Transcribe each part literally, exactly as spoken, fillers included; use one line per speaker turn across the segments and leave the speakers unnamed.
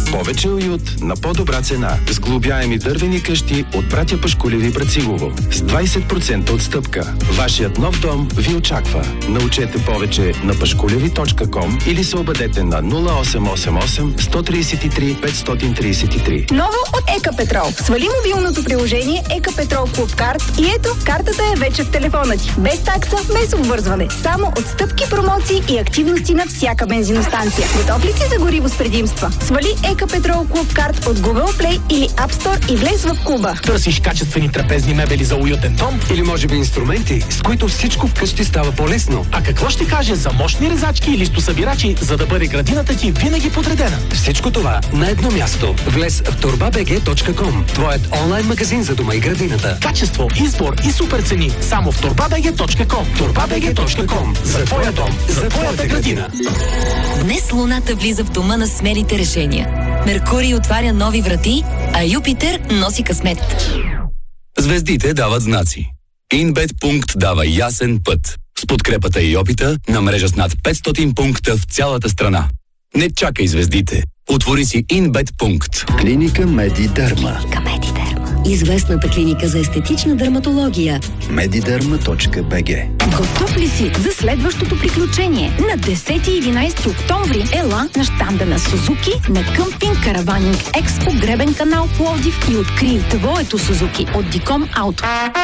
Повече уют на по-добра цена. Сглобяеми дървени къщи от братя Пашкулеви Брацигово. С двайсет процента отстъпка. Вашият нов дом ви очаква. Научете повече на пашкулеви точка ком или се обадете на нула осем осем осем сто тридесет и три петстотин тридесет и три.
Ново от Ека Петрол. Свали мобилното приложение Ека Петрол Клуб Карт и ето, картата е вече в телефона ти. Без такса, без обвързване. Само отстъпки, промоции и активности на всяка бензиностанция. Готов ли си за гориво с предимства? Свали Ека Петрол Клуб Карт от Google Play или App Store и влез в клуба.
Търсиш качествени трапезни мебели за уютен дом?
Или може би инструменти, с които всичко вкъщи става по-лесно?
А какво ще каже за мощни резачки и листосъбирачи, за да бъде градината ти винаги подредена?
Всичко това на едно място. Влез в турба би джи точка ком, твоят онлайн магазин за дома и градината.
Качество, избор и супер цени само в турба би джи точка ком. турба би джи точка ком. За твоя дом, за твоята градина.
Днес Луната влиза в дома на смелите решения. Меркурий отваря нови врати, а Юпитер носи късмет.
Звездите дават знаци. Инбет пункт дава ясен път. С подкрепата и опита на мрежа с над петстотин пункта в цялата страна. Не чакай звездите. Отвори си Инбет пункт.
Клиника Медидерма.
Медидерма. Известната клиника за естетична дерматология.
медидерма точка би джи.
Готов ли си за следващото приключение? На десети и единайсети октомври ела на щанда на Сузуки на Къмпинг Караванинг Експо Гребен канал Пловдив и открий твоето Сузуки от Диком Ауто.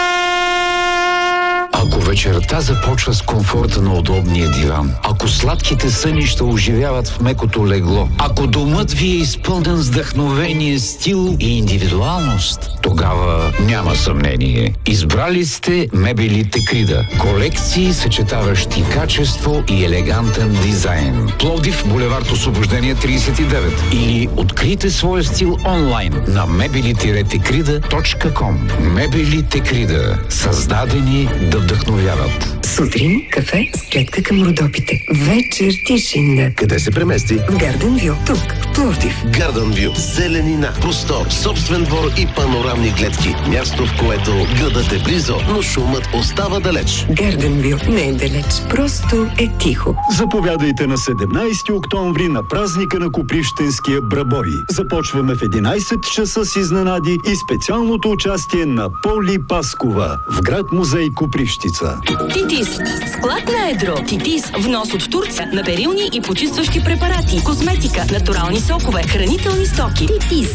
Ако вечерта започва с комфорта на удобния диван, ако сладките сънища оживяват в мекото легло, ако домът ви е изпълнен с вдъхновение, стил и индивидуалност, тогава няма съмнение. Избрали сте мебели Текрида. Колекции, съчетаващи качество и елегантен дизайн. Пловдив, булевард Освобождение тридесет и девет. Или открийте своя стил онлайн на мебели текрада точка ком. Мебели Текрида. Създадени да вдъхновяват.
Сутрин кафе с гледка към Родопите. Вечер тишина.
Къде се премести?
В Гарден Вю. Тук, в Пловдив.
Гарден Вю. Зеленина, простор, собствен двор и панорамни гледки. Място, в което градът е близо, но шумът остава далеч.
Гарден Вю не е далеч. Просто е тихо.
Заповядайте на седемнайсети октомври на празника на Копривщенския брабой. Започваме в единайсет часа с изненади и специалното участие на Поли Паскова в град музей Копривщица.
Титис. Склад на едро. Титис. Внос от Турция на перилни и почистващи препарати, козметика, натурални сокове, хранителни стоки. Титис.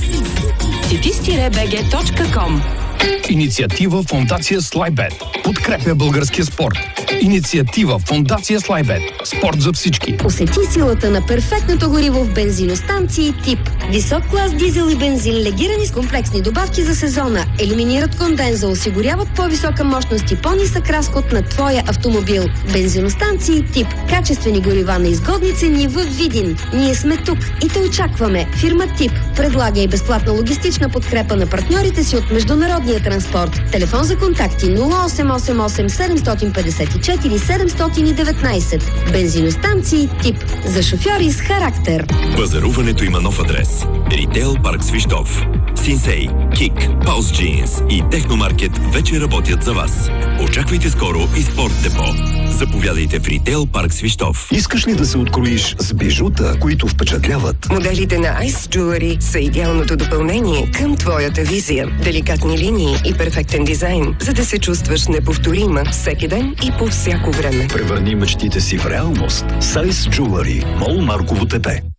титис би джи точка ком.
Инициатива Фондация Слайбет. Подкрепя българския спорт. Инициатива Фондация Слайбет. Спорт за всички.
Усети силата на перфектното гориво в бензиностанции тип. Висок клас дизел и бензин, легирани с комплексни добавки за сезона. Елиминират конденза, осигуряват по-висока мощност и по-нисък разход на твоя автомобил. Бензиностанции тип. Качествени горива на изгодни цени в Видин. Ние сме тук и те очакваме. Фирма Тип предлага и безплатна логистична подкрепа на партньорите си от международния транспорт. Телефон за контакти нула осем осем осем седем пет четири седем едно девет. Бензиностанции Тип. За шофьори с характер.
Пазаруването има нов адрес. Ритейл парк Свищов. Синсей, Кик, Паус Джинс и Техномаркет вече работят за вас. Очаквайте скоро и Спорт Депо. Заповядайте в Ритейл парк Свищов.
Искаш ли да се откроиш с бижута, които впечатляват?
Моделите на Ice Jewelry са идеалното допълнение към твоята визия. Деликатни линии и перфектен дизайн, за да се чувстваш неповторима всеки ден и по всяко време.
Превърни мечтите си в реалност с Ice Jewelry. Мол Марково Тепе.